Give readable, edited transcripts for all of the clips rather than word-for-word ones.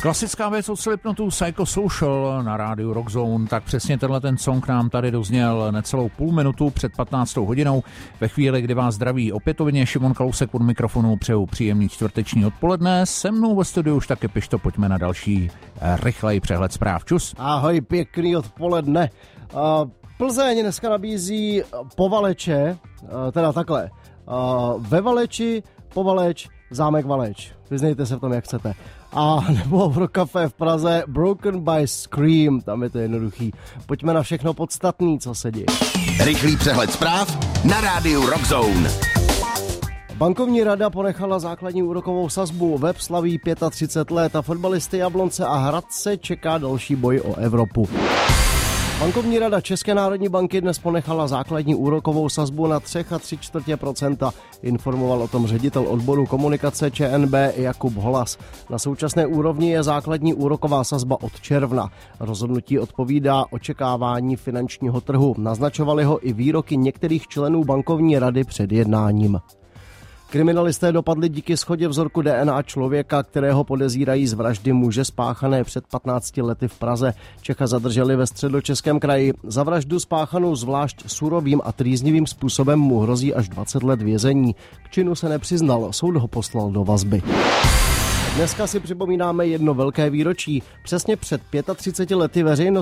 Klasická věc od Slipknotu Psychosocial na rádiu Rockzone, tak přesně tenhle ten song nám tady dozněl necelou půl minutu před 15. hodinou. Ve chvíli, kdy vás zdraví opětovně Šimon Kalousek od mikrofonu, přeju příjemný čtvrteční odpoledne. Se mnou ve studiu už taky Pišto, pojďme na další rychlej přehled zpráv. Čus. Ahoj, pěkný odpoledne. Plzeň dneska nabízí Povaleče, teda takhle, ve Valeči, Povaleč, Zámek Valeč. Vyznejte se v tom, jak chcete. A nebo pro kafe v Praze Broken by Scream, tam je to jednoduchý. Pojďme na všechno podstatný, co se děje. Rychlý přehled zpráv na rádiu Rockzone. Bankovní rada ponechala základní úrokovou sazbu, web slaví 35 let a fotbalisty Jablonce a Hradce čeká další boj o Evropu. Bankovní rada České národní banky dnes ponechala základní úrokovou sazbu na 3,75%. Informoval o tom ředitel odboru komunikace ČNB Jakub Holas. Na současné úrovni je základní úroková sazba od června. Rozhodnutí odpovídá očekávání finančního trhu. Naznačovaly ho i výroky některých členů bankovní rady před jednáním. Kriminalisté dopadli díky shodě vzorku DNA člověka, kterého podezírají z vraždy muže spáchané před 15 lety v Praze. Čecha zadrželi ve Středočeském kraji. Za vraždu spáchanou zvlášť surovým a trýznivým způsobem mu hrozí až 20 let vězení. K činu se nepřiznal, soud ho poslal do vazby. Dneska si připomínáme jedno velké výročí. Přesně před 35 lety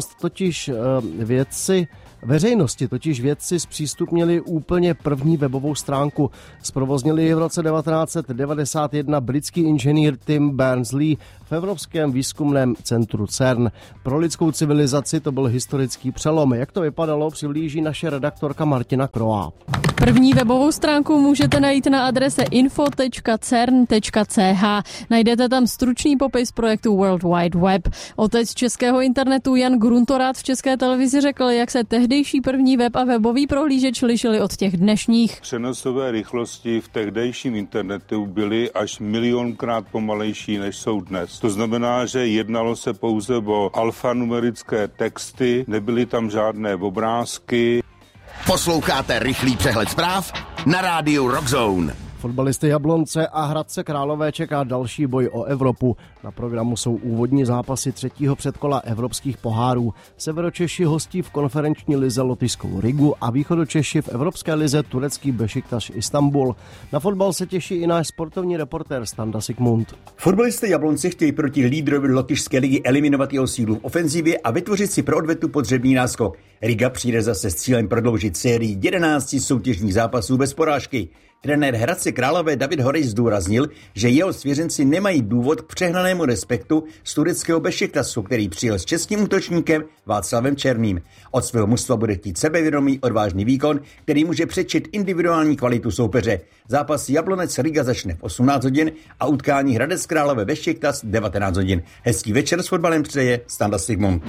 Veřejnosti totiž vědci zpřístupnili úplně první webovou stránku. Zprovoznili ji v roce 1991 britský inženýr Tim Berners-Lee v Evropském výzkumném centru CERN. Pro lidskou civilizaci to byl historický přelom. Jak to vypadalo, přiblíží naše redaktorka Martina Kroá. První webovou stránku můžete najít na adrese info.cern.ch. Najdete tam stručný popis projektu World Wide Web. Otec českého internetu Jan Gruntorát v České televizi řekl, jak se tehdejší první web a webový prohlížeč lišily od těch dnešních. Přenosové rychlosti v tehdejším internetu byly až milionkrát pomalejší, než jsou dnes. To znamená, že jednalo se pouze o alfanumerické texty, nebyly tam žádné obrázky. Posloucháte rychlý přehled zpráv na rádiu Rockzone. Fotbalisty Jablonce a Hradce Králové čeká další boj o Evropu. Na programu jsou úvodní zápasy třetího předkola evropských pohárů. Severočeši hostí v konferenční lize lotyšskou Rigu a východočeši v evropské lize turecký Bešiktaš Istanbul. Na fotbal se těší i náš sportovní reportér Standa Sigmund. Fotbalisté Jablonci chtějí proti lídrovi lotyšské ligy eliminovat jeho sílu v ofenzivě a vytvořit si pro odvetu potřebný náskok. Riga přijde zase s cílem prodloužit sérii 11 soutěžních zápasů bez porážky. Trenér Hradce Králové David Horejs zdůraznil, že jeho svěřenci nemají důvod k přehnanému respektu z tureckého Bešiktasu, který přijel s českým útočníkem Václavem Černým. Od svého mužstva bude chtít sebevědomý, odvážný výkon, který může předčit individuální kvalitu soupeře. Zápas Jablonec Riga začne v 18 hodin a utkání Hradec Králové Bešiktas 19 hodin. Hezký večer s fotbalem přeje Standa Sigmund.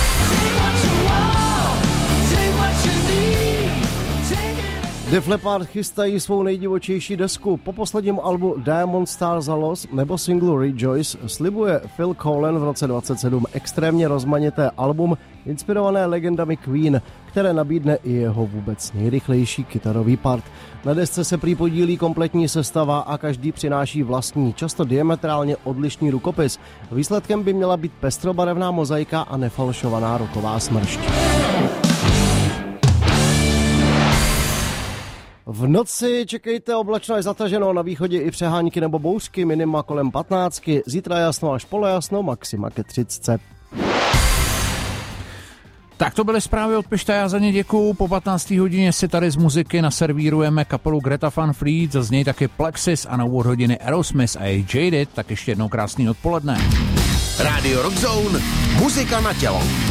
Def Leppard chystají svou nejdivočejší desku. Po posledním albu Diamond Star za Los nebo singlu Rejoice slibuje Phil Collen v roce 27 extrémně rozmanité album inspirované legendami Queen, které nabídne i jeho vůbec nejrychlejší kytarový part. Na desce se prý podílí kompletní sestava a každý přináší vlastní, často diametrálně odlišný rukopis. Výsledkem by měla být pestrobarevná mozaika a nefalšovaná rocková smršť. V noci čekejte oblačno až zataženo, na východě i přehánky nebo bouřky, minima kolem 15, zítra jasno až polojasno, maxima ke 30. Tak to byly zprávy od Pišta, já za ně děkuju. Po 15. hodině si tady z muziky naservírujeme kapelu Greta Van Fleet, z něj taky Plexis a na úvod hodiny Aerosmith a Jaded, tak ještě jednou krásný odpoledne. Radio Rockzone, muzika na tělo.